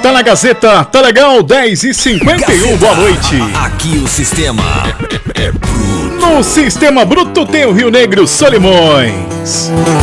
Tá na Gazeta, tá legal, 10h51, boa noite. Aqui o sistema é bruto. No Sistema Bruto tem o Rio Negro Solimões.